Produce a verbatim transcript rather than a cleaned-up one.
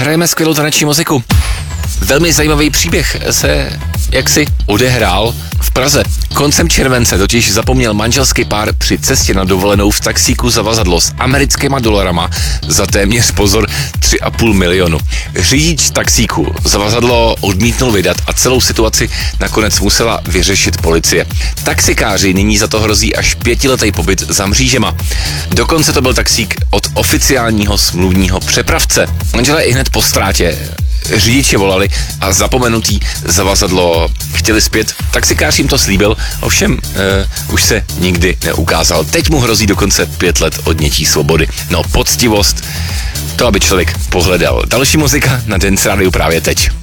hrajeme skvělou taneční muziku. Velmi zajímavý příběh se jaksi odehrál v Praze. Koncem července totiž zapomněl manželský pár při cestě na dovolenou v taxíku zavazadlo s americkýma dolarama za téměř, pozor, tři a půl milionu. Řidič taxíku zavazadlo odmítnul vydat a celou situaci nakonec musela vyřešit policie. Taxikáři nyní za to hrozí až pětiletý pobyt za mřížema. Dokonce to byl taxík od oficiálního smluvního přepravce. Manželé i hned po ztrátě řidiče volali a zapomenutý zavazadlo chtěli zpět. Taxikář jim to slíbil, ovšem eh, už se nikdy neukázal. Teď mu hrozí dokonce pět let odnětí svobody. No, poctivost, to aby člověk pohledal. Další muzika na Dance Radio právě teď.